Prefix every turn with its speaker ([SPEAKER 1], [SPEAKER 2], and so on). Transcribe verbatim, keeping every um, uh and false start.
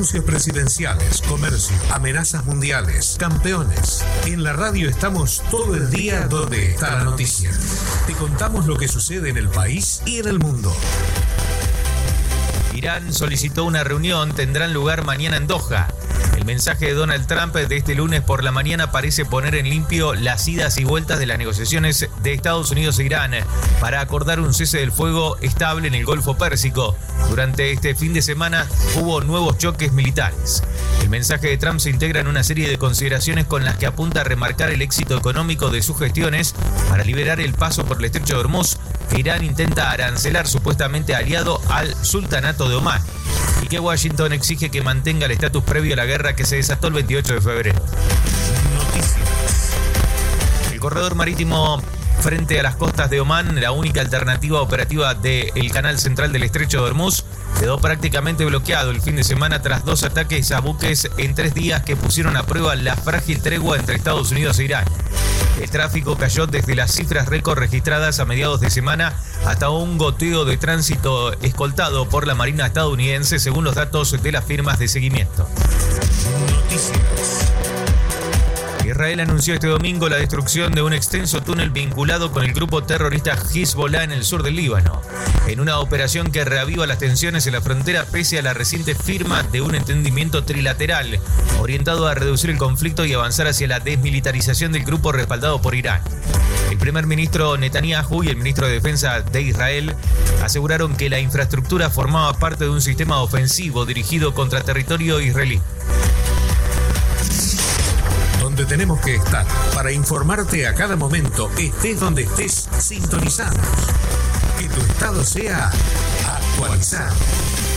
[SPEAKER 1] Anuncios presidenciales, comercio, amenazas mundiales, campeones. En la radio estamos todo el día donde está la noticia. Te contamos lo que sucede en el país y en el mundo.
[SPEAKER 2] Irán solicitó una reunión, tendrán lugar mañana en Doha. El mensaje de Donald Trump de este lunes por la mañana parece poner en limpio las idas y vueltas de las negociaciones de Estados Unidos e Irán para acordar un cese del fuego estable en el Golfo Pérsico. Durante este fin de semana hubo nuevos choques militares. El mensaje de Trump se integra en una serie de consideraciones con las que apunta a remarcar el éxito económico de sus gestiones para liberar el paso por el estrecho de Hormuz, que Irán intenta arancelar supuestamente aliado al sultanato de Omán, y que Washington exige que mantenga el estatus previo a la guerra que se desató el veintiocho de febrero. Noticias. El corredor marítimo frente a las costas de Omán, la única alternativa operativa del canal central del estrecho de Hormuz, quedó prácticamente bloqueado el fin de semana tras dos ataques a buques en tres días que pusieron a prueba la frágil tregua entre Estados Unidos e Irán. El tráfico cayó desde las cifras récord registradas a mediados de semana hasta un goteo de tránsito escoltado por la Marina estadounidense, según los datos de las firmas de seguimiento. Noticias. Israel anunció este domingo la destrucción de un extenso túnel vinculado con el grupo terrorista Hezbollah en el sur del Líbano, en una operación que reaviva las tensiones en la frontera pese a la reciente firma de un entendimiento trilateral orientado a reducir el conflicto y avanzar hacia la desmilitarización del grupo respaldado por Irán. El primer ministro Netanyahu y el ministro de Defensa de Israel aseguraron que la infraestructura formaba parte de un sistema ofensivo dirigido contra territorio israelí.
[SPEAKER 1] Donde tenemos que estar para informarte a cada momento, estés donde estés, sintonizados. Que tu estado sea actualizado.